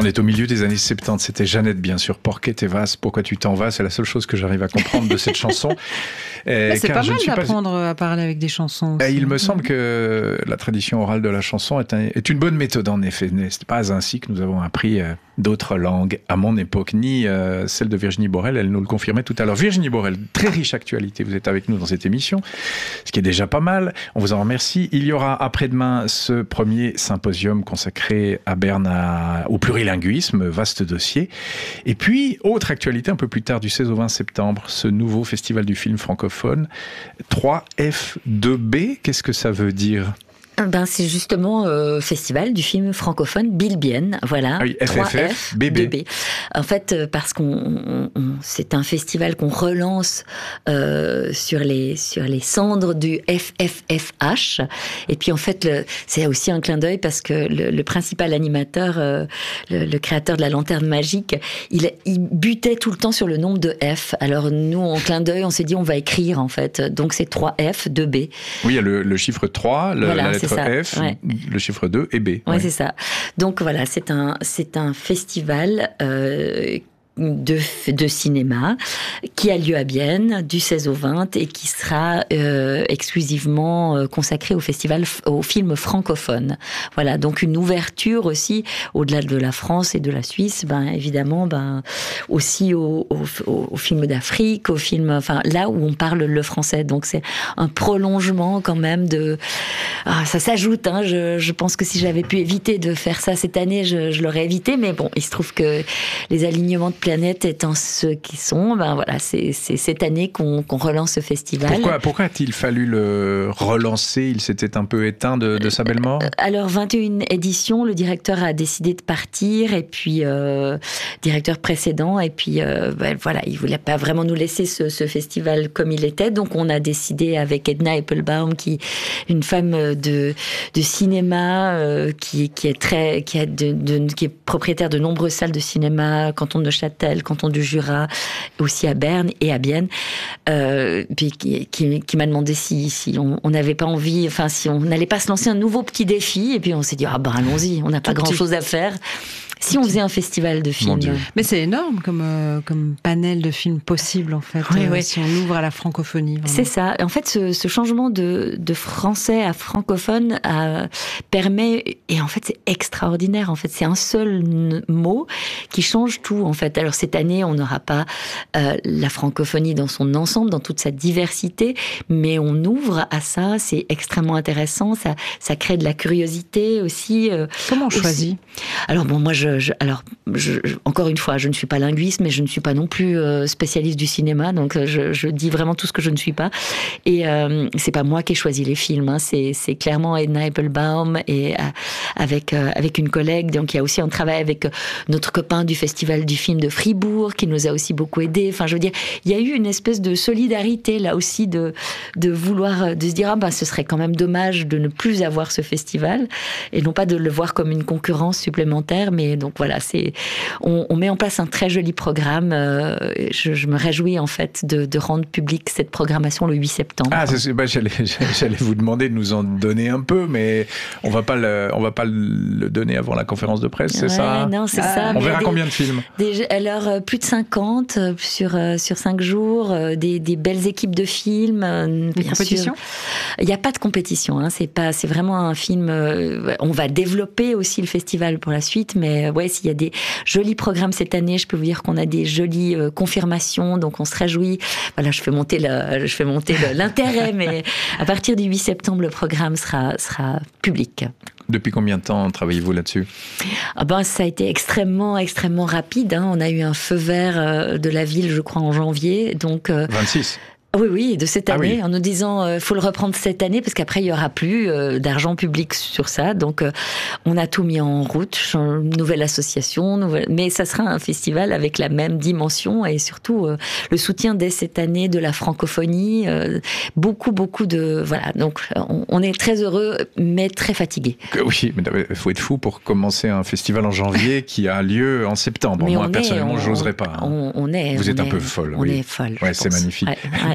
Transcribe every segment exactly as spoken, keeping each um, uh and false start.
on est au milieu des années soixante-dix. C'était Jeannette, bien sûr. Porqué te vas, pourquoi tu t'en vas? C'est la seule chose que j'arrive à comprendre de cette chanson. Et, c'est pas mal d'apprendre pas... à parler avec des chansons aussi. Et il me semble que la tradition orale de la chanson est, un, est une bonne méthode, en effet. C'est pas ainsi que nous avons appris euh, d'autres langues à mon époque, ni euh, celle de Virginie Borel. Elle nous le confirmait tout à l'heure. Virginie Borel, très riche actualité. Vous êtes avec nous dans cette émission, ce qui est déjà pas mal. On vous en remercie. Il y aura après-demain ce premier symposium consacré à Berne à, au plurilinguisme, vaste dossier. Et puis, autre actualité, un peu plus tard, du seize au vingt septembre, ce nouveau festival du film francophone, trois F deux B. Qu'est-ce que ça veut dire ? Ben, c'est justement euh, festival du film francophone Bilbienne, voilà. Ah oui, F F F, B B. deux B. En fait, parce qu'on, on, on, c'est un festival qu'on relance euh, sur les sur les cendres du F F F H. Et puis en fait, le, c'est aussi un clin d'œil parce que le, le principal animateur, euh, le, le créateur de la lanterne magique, il, il butait tout le temps sur le nombre de F. Alors nous, en clin d'œil, on s'est dit on va écrire en fait. Donc c'est trois F, deux B. Oui, il y a le, le chiffre trois, le, voilà, la lettre ça, F, ouais. le chiffre deux et B. Oui, ouais. C'est ça. Donc voilà, c'est un, c'est un festival euh, de, de cinéma qui a lieu à Bienne du seize au vingt et qui sera euh, exclusivement euh, consacré au festival, au film francophone. Voilà, donc une ouverture aussi, au-delà de la France et de la Suisse, ben, évidemment, ben, aussi au, au, au film d'Afrique, au film, enfin, là où on parle le français. Donc c'est un prolongement quand même de... Ah, ça s'ajoute, hein, je, je pense que si j'avais pu éviter de faire ça cette année, je, je l'aurais évité, mais bon, il se trouve que les alignements de planètes étant ceux qui sont, ben voilà, c'est, c'est cette année qu'on, qu'on relance ce festival. Pourquoi, pourquoi a-t-il fallu le relancer ? Il s'était un peu éteint de, de sa belle mort ? Alors, vingt et une éditions, le directeur a décidé de partir, et puis, euh, directeur précédent, et puis, euh, ben, voilà, il voulait pas vraiment nous laisser ce, ce festival comme il était, donc on a décidé avec Edna Eppelbaum, qui une femme de, de cinéma, euh, qui, qui est très, qui, a de, de, qui est propriétaire de nombreuses salles de cinéma, canton de Châtel, canton du Jura, aussi à Berne et à Bienne, euh, puis qui, qui, qui m'a demandé si, si on n'avait pas envie, enfin si on n'allait pas se lancer un nouveau petit défi, et puis on s'est dit ah ben allons-y, on n'a pas grand-chose à faire. Si on faisait un festival de films. Mais c'est énorme comme, euh, comme panel de films possibles, en fait, oui, euh, oui. si on ouvre à la francophonie. Vraiment. C'est ça. En fait, ce, ce changement de, de français à francophone a, permet, et en fait, c'est extraordinaire. En fait, c'est un seul n- mot qui change tout, en fait. Alors, cette année, on n'aura pas euh, la francophonie dans son ensemble, dans toute sa diversité, mais on ouvre à ça. C'est extrêmement intéressant. Ça, ça crée de la curiosité aussi. Euh, Comment on aussi. choisit ? Alors, bon, moi, je Je, alors, je, je, encore une fois, je ne suis pas linguiste, mais je ne suis pas non plus euh, spécialiste du cinéma, donc je, je dis vraiment tout ce que je ne suis pas. Et euh, c'est pas moi qui ai choisi les films, hein, c'est, c'est clairement Edna Eppelbaum et euh, avec euh, avec une collègue. Donc il y a aussi un travail avec notre copain du Festival du film de Fribourg qui nous a aussi beaucoup aidé. Enfin, je veux dire, il y a eu une espèce de solidarité là aussi de de vouloir de se dire ah bah ce serait quand même dommage de ne plus avoir ce festival et non pas de le voir comme une concurrence supplémentaire, mais donc voilà, c'est, on, on met en place un très joli programme. Euh, je, je me réjouis en fait de, de rendre public cette programmation le huit septembre. Ah, c'est, bah, j'allais, j'allais vous demander de nous en donner un peu, mais on va pas le, on va pas le donner avant la conférence de presse, c'est ouais, ça ? Non, c'est ah, ça. On verra des, combien de films ? des, Alors plus de cinquante sur sur cinq jours, des, des belles équipes de films. Des compétitions ? Il n'y a pas de compétition. Hein, c'est pas, c'est vraiment un film. On va développer aussi le festival pour la suite, mais ouais, s'il y a des jolis programmes cette année, je peux vous dire qu'on a des jolies euh, confirmations, donc on se réjouit. Voilà, je fais monter, le, je fais monter le, l'intérêt, mais à partir du huit septembre, le programme sera, sera public. Depuis combien de temps travaillez-vous là-dessus ? Ah ben, ça a été extrêmement, extrêmement rapide. Hein. On a eu un feu vert euh, de la ville, je crois, en janvier. Donc, euh, vingt-six Oui, oui, de cette année, ah oui. en nous disant euh, faut le reprendre cette année parce qu'après il y aura plus euh, d'argent public sur ça. Donc euh, on a tout mis en route, une nouvelle association, nouvelle... mais ça sera un festival avec la même dimension et surtout euh, le soutien dès cette année de la francophonie. Euh, beaucoup, beaucoup de voilà. Donc on, on est très heureux, mais très fatigué. Oui, mais il faut être fou pour commencer un festival en janvier qui a lieu en septembre. Mais Moi on personnellement, est, on, je n'oserais pas. Hein. On, on est. Vous on êtes un est, peu folle. On oui. est folle. Ouais, c'est pense. magnifique. Ouais, ouais.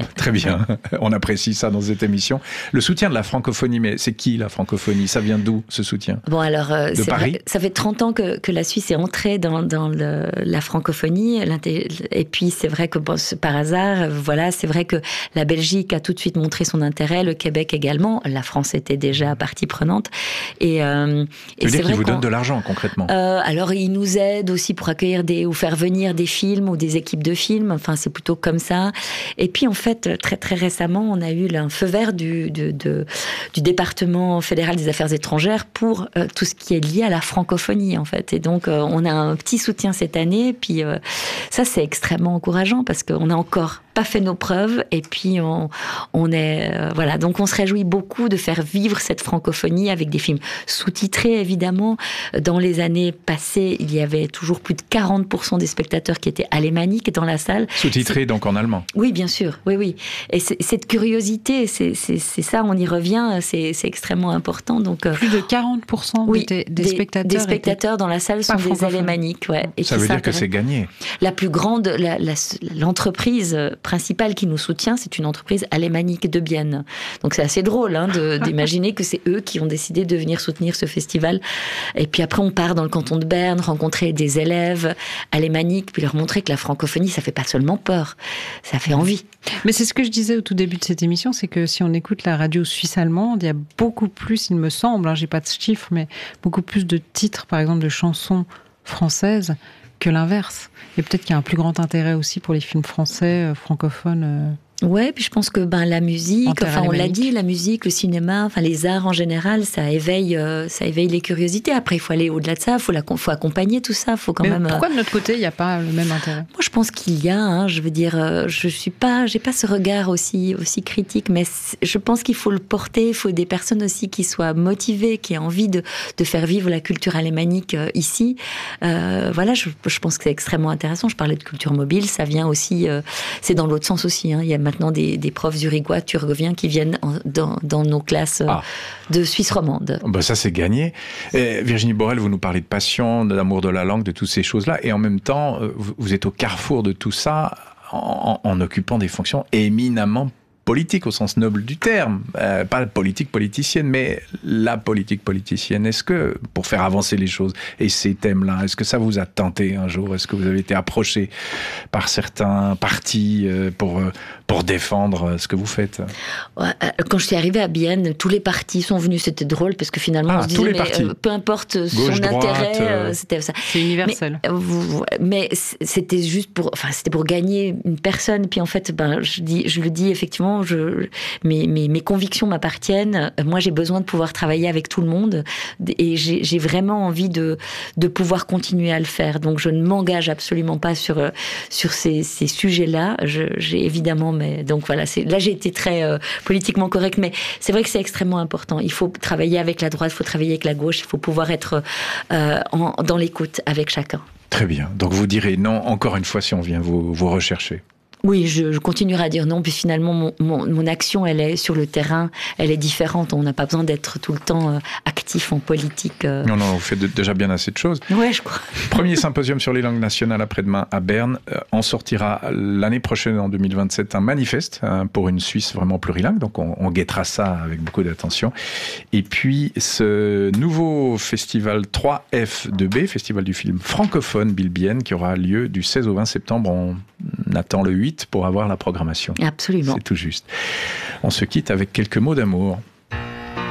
Très bien, on apprécie ça dans cette émission. Le soutien de la francophonie, mais c'est qui la francophonie? Ça vient d'où, ce soutien? Bon, alors, euh, de Paris vrai, ça fait trente ans que, que la Suisse est entrée dans, dans le, la francophonie. Et puis, c'est vrai que bon, par hasard, voilà, c'est vrai que la Belgique a tout de suite montré son intérêt, le Québec également. La France était déjà partie prenante. Et, euh, tu veux dire qu'ils vous donnent de l'argent, concrètement? euh, Alors, ils nous aident aussi pour accueillir des, ou faire venir des films ou des équipes de films. Enfin, c'est plutôt comme ça. Et puis, en fait, très, très récemment, on a eu un feu vert du, de, de, du département fédéral des affaires étrangères pour euh, tout ce qui est lié à la francophonie, en fait. Et donc, euh, on a un petit soutien cette année. Et puis, euh, ça, c'est extrêmement encourageant parce qu'on a encore pas fait nos preuves. Et puis, on, on est... Euh, voilà. Donc, on se réjouit beaucoup de faire vivre cette francophonie avec des films sous-titrés, évidemment. Dans les années passées, il y avait toujours plus de quarante pour cent des spectateurs qui étaient alémaniques dans la salle. Sous-titrés, donc en allemand? Oui, bien sûr. Oui, oui. Et c'est, cette curiosité, c'est, c'est, c'est ça, on y revient, c'est, c'est extrêmement important. Donc, plus de quarante pour cent oui, des, des, des spectateurs, des spectateurs dans la salle sont des alémaniques. Ouais. Et ça veut dire que c'est gagné. La plus grande, la, la, l'entreprise principale qui nous soutient, c'est une entreprise alémanique de Bienne. Donc c'est assez drôle hein, de, d'imaginer que c'est eux qui ont décidé de venir soutenir ce festival. Et puis après, on part dans le canton de Berne, rencontrer des élèves alémaniques, puis leur montrer que la francophonie, ça fait pas seulement peur, ça fait envie. Mais c'est ce que je disais au tout début de cette émission, c'est que si on écoute la radio suisse-allemande, il y a beaucoup plus, il me semble, hein, j'ai pas de chiffres, mais beaucoup plus de titres, par exemple, de chansons françaises que l'inverse. Et peut-être qu'il y a un plus grand intérêt aussi pour les films français, euh, francophones. Euh... Ouais, puis je pense que ben la musique, enfin on l'a dit, la musique, le cinéma, enfin les arts en général, ça éveille, euh, ça éveille les curiosités. Après, il faut aller au-delà de ça, faut la, faut accompagner tout ça, faut quand Mais même. Pourquoi de notre côté, il n'y a pas le même intérêt? Moi, je pense qu'il y a. Hein, je veux dire, euh, je suis pas, j'ai pas ce regard aussi aussi critique, mais je pense qu'il faut le porter. Il faut des personnes aussi qui soient motivées, qui aient envie de de faire vivre la culture alémanique euh, ici. Euh, voilà, je, je pense que c'est extrêmement intéressant. Je parlais de culture mobile, ça vient aussi, euh, c'est dans l'autre sens aussi. Hein, il y a maintenant des, des profs zurichois, turgoviens qui viennent en, dans, dans nos classes ah. de Suisse romande. Ben ça, c'est gagné. Et Virginie Borel, vous nous parlez de passion, de l'amour de la langue, de toutes ces choses-là. Et en même temps, vous, vous êtes au carrefour de tout ça en, en, en occupant des fonctions éminemment politique au sens noble du terme, euh, pas politique politicienne, mais la politique politicienne. Est-ce que, pour faire avancer les choses et ces thèmes-là, est-ce que ça vous a tenté un jour? Est-ce que vous avez été approché par certains partis euh, pour, pour défendre ce que vous faites? Quand je suis arrivée à Bienne, tous les partis sont venus. C'était drôle parce que finalement, ah, on se disait, mais, euh, peu importe Gauche, son droite, intérêt, euh... c'était ça. C'est universel. Mais, vous, mais c'était juste pour, enfin, c'était pour gagner une personne. Puis en fait, ben, je dis, je le dis effectivement. Je, mes, mes, mes convictions m'appartiennent. Moi, j'ai besoin de pouvoir travailler avec tout le monde et j'ai, j'ai vraiment envie de, de pouvoir continuer à le faire. Donc, je ne m'engage absolument pas sur, sur ces, ces sujets-là. Je, j'ai évidemment, mais donc voilà, c'est, là, j'ai été très euh, politiquement correcte, mais c'est vrai que c'est extrêmement important. Il faut travailler avec la droite, il faut travailler avec la gauche, il faut pouvoir être euh, en, dans l'écoute avec chacun. Très bien. Donc, vous direz non, encore une fois, si on vient vous, vous rechercher. Oui, je, je continuerai à dire non, puis finalement, mon, mon, mon action, elle est sur le terrain, elle est différente. On n'a pas besoin d'être tout le temps euh, actif en politique. Euh... Non, non, vous faites de, déjà bien assez de choses. Oui, je crois. Premier symposium sur les langues nationales après-demain à Berne. Euh, on sortira l'année prochaine, en deux mille vingt-sept, un manifeste hein, pour une Suisse vraiment plurilingue. Donc, on, on guettera ça avec beaucoup d'attention. Et puis, ce nouveau festival trois F deux B, Festival du film francophone Bilbienne, qui aura lieu du seize au vingt septembre. On attend le huit pour avoir la programmation. Absolument. C'est tout juste. On se quitte avec quelques mots d'amour.